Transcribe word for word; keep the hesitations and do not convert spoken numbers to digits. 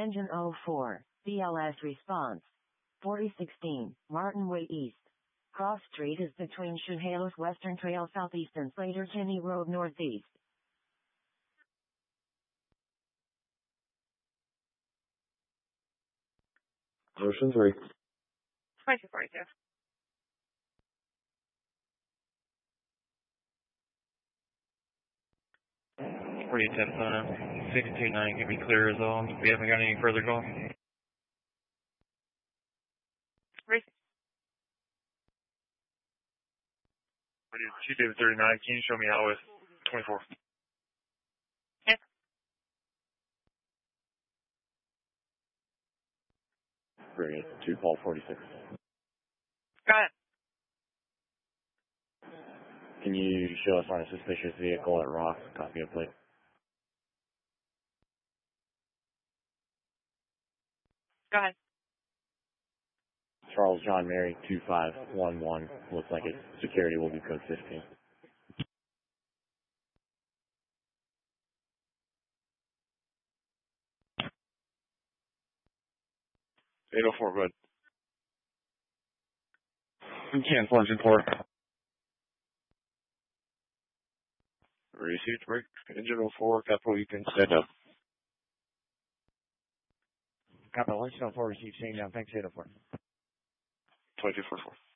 Engine oh four, B L S response. forty sixteen, Martin Way East. Cross Street is between Chehalis Western Trail Southeast and Slater Kinney Road Northeast. Ocean three. twenty-two forty-two. forty-eight ten Sona. sixty-two nine can be clear as well. We haven't got any further calls. two David thirty-nine, can you show me out with twenty-four? Yes. Great. two Paul forty-six. Go ahead. Can you show us on a suspicious vehicle at Rock? Copy of plate. Go ahead. Charles John Mary two five one one. Looks like it. Security will be code fifteen. eight oh four, bud. Cancel engine four. Received break. Engine oh four, capital, you can stand up. Capital, engine oh four received, staying down. Thanks, eight oh four. twenty-two forty-four.